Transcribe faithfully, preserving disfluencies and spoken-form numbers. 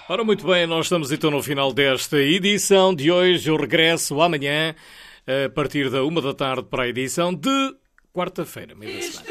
Ora, muito bem, nós estamos então no final desta edição de hoje. Eu regresso amanhã, a partir da uma da tarde, para a edição de quarta-feira, meia da semana.